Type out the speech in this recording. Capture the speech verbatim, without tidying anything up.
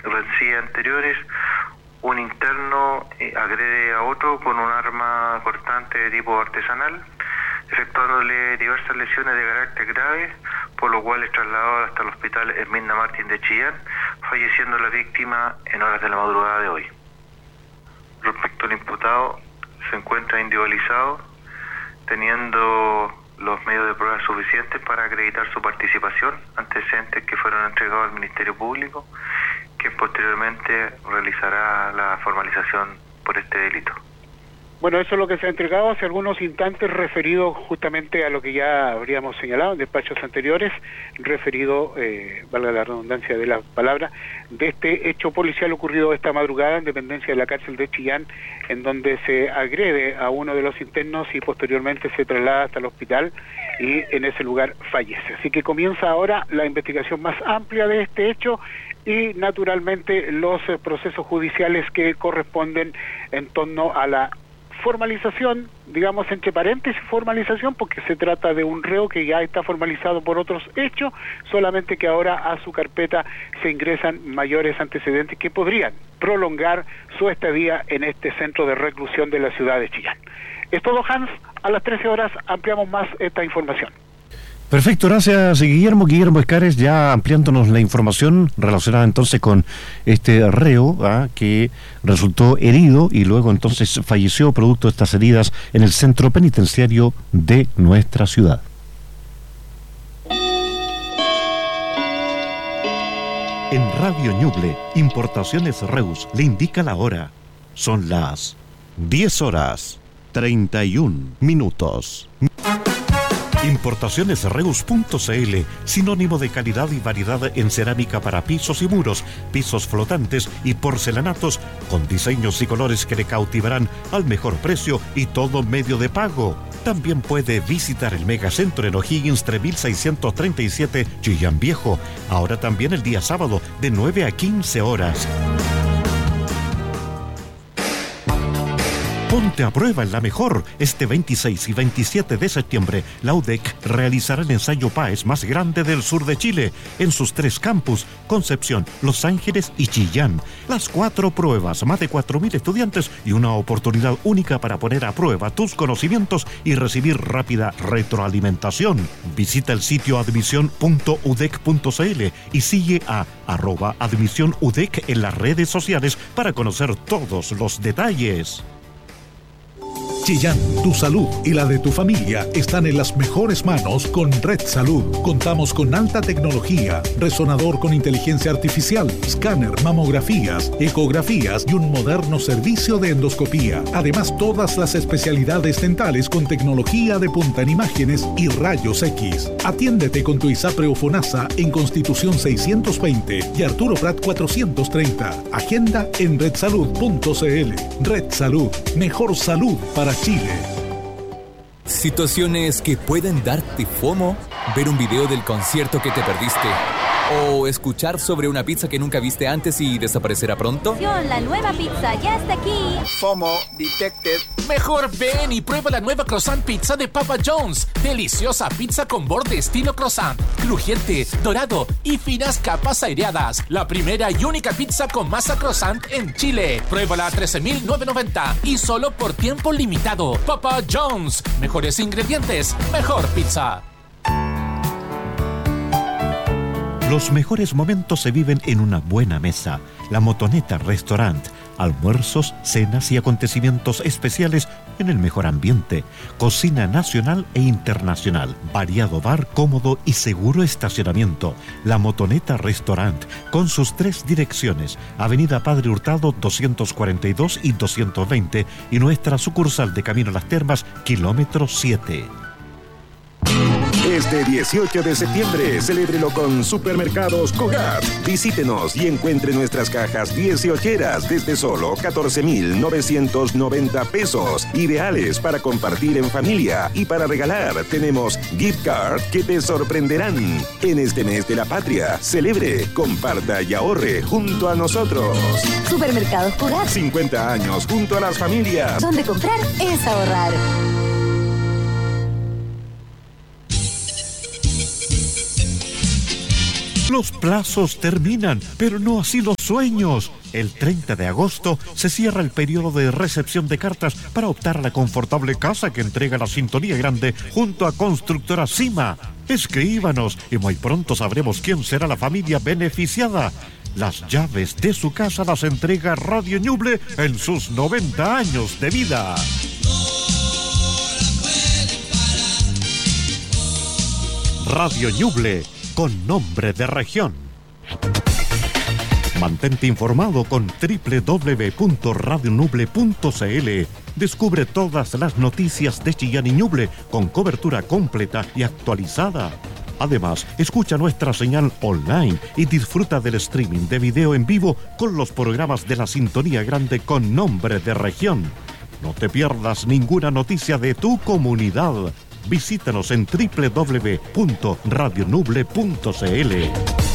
rencillas anteriores, un interno eh, agrede a otro con un arma cortante de tipo artesanal, efectuándole diversas lesiones de carácter grave, por lo cual es trasladado hasta el hospital Herminda Martín de Chillán, falleciendo la víctima en horas de la madrugada de hoy. Respecto al imputado, se encuentra individualizado, teniendo los medios de prueba suficientes para acreditar su participación, antecedentes que fueron entregados al Ministerio Público, que posteriormente realizará la formalización por este delito. Bueno, eso es lo que se ha entregado hace algunos instantes, referido justamente a lo que ya habríamos señalado en despachos anteriores, referido, eh, valga la redundancia de la palabra, de este hecho policial ocurrido esta madrugada en dependencia de la cárcel de Chillán, en donde se agrede a uno de los internos y posteriormente se traslada hasta el hospital y en ese lugar fallece. Así que comienza ahora la investigación más amplia de este hecho y naturalmente los eh, procesos judiciales que corresponden en torno a la formalización, digamos entre paréntesis formalización, porque se trata de un reo que ya está formalizado por otros hechos, solamente que ahora a su carpeta se ingresan mayores antecedentes que podrían prolongar su estadía en este centro de reclusión de la ciudad de Chillán. Es todo, Hans. A las trece horas ampliamos más esta información. Perfecto, gracias Guillermo. Guillermo Escares ya ampliándonos la información relacionada entonces con este reo ¿ah? que resultó herido y luego entonces falleció producto de estas heridas en el centro penitenciario de nuestra ciudad. En Radio Ñuble, Importaciones Reus le indica la hora. Son las diez horas treinta y un minutos. Importaciones Reus punto c l, sinónimo de calidad y variedad en cerámica para pisos y muros, pisos flotantes y porcelanatos, con diseños y colores que le cautivarán al mejor precio y todo medio de pago. También puede visitar el Megacentro en O'Higgins tres mil seiscientos treinta y siete, Chillán Viejo, ahora también el día sábado de nueve a quince horas. Ponte a prueba en la mejor. Este veintiséis y veintisiete de septiembre, la U D E C realizará el ensayo P A E S más grande del sur de Chile, en sus tres campus, Concepción, Los Ángeles y Chillán. Las cuatro pruebas, más de cuatro mil estudiantes y una oportunidad única para poner a prueba tus conocimientos y recibir rápida retroalimentación. Visita el sitio admisión punto u d e c punto c l y sigue a arroba admisión U D E C en las redes sociales para conocer todos los detalles. Chillán, tu salud y la de tu familia están en las mejores manos con Red Salud. Contamos con alta tecnología, resonador con inteligencia artificial, escáner, mamografías, ecografías y un moderno servicio de endoscopía. Además, todas las especialidades dentales con tecnología de punta en imágenes y rayos X. Atiéndete con tu ISAPRE o FONASA en Constitución seiscientos veinte y Arturo Prat cuatrocientos treinta. Agenda en red salud punto c l. Red Salud, mejor salud para Chile. Situaciones que pueden darte FOMO, ver un video del concierto que te perdiste o escuchar sobre una pizza que nunca viste antes y desaparecerá pronto. La nueva pizza ya está aquí. FOMO detected. Mejor ven y prueba la nueva croissant pizza de Papa John's. Deliciosa pizza con borde estilo croissant, crujiente, dorado y finas capas aireadas. La primera y única pizza con masa croissant en Chile. Pruébala a trece mil novecientos noventa y solo por tiempo limitado. Papa John's. Mejores ingredientes, mejor pizza. Los mejores momentos se viven en una buena mesa. La Motoneta Restaurant. Almuerzos, cenas y acontecimientos especiales en el mejor ambiente. Cocina nacional e internacional. Variado bar, cómodo y seguro estacionamiento. La Motoneta Restaurant, con sus tres direcciones. Avenida Padre Hurtado doscientos cuarenta y dos y doscientos veinte y nuestra sucursal de Camino a las Termas, kilómetro siete. Este dieciocho de septiembre, celébrelo con Supermercados Cogat. Visítenos y encuentre nuestras cajas dieciocheras desde solo catorce mil novecientos noventa pesos. Ideales para compartir en familia y para regalar. Tenemos gift card que te sorprenderán. En este mes de la patria, celebre, comparta y ahorre junto a nosotros. Supermercados Cogat. cincuenta años junto a las familias. Donde comprar es ahorrar. Los plazos terminan, pero no así los sueños. El treinta de agosto se cierra el periodo de recepción de cartas para optar a la confortable casa que entrega la Sintonía Grande junto a Constructora Cima. Escríbanos y muy pronto sabremos quién será la familia beneficiada. Las llaves de su casa las entrega Radio Ñuble en sus noventa años de vida. Radio Ñuble, con nombre de región. Mantente informado con doble u doble u doble u punto radio ñuble punto c l. Descubre todas las noticias de Chillán y Ñuble con cobertura completa y actualizada. Además, escucha nuestra señal online y disfruta del streaming de video en vivo con los programas de la Sintonía Grande con nombre de región. No te pierdas ninguna noticia de tu comunidad. Visítanos en doble u doble u doble u punto radio ñuble punto c l.